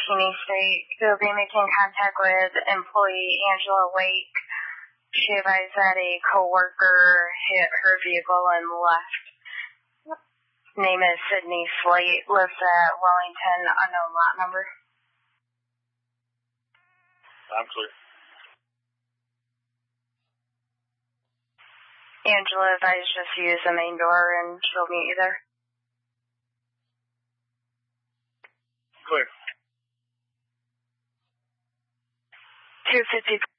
McKinney State. You'll be making contact with employee Angela Wake. She advised that a coworker hit her vehicle and left. Name is Sydney Slate. Lives at Wellington, unknown lot number. I'm clear. Angela advised just to use the main door and she'll meet you there. Clear. 250.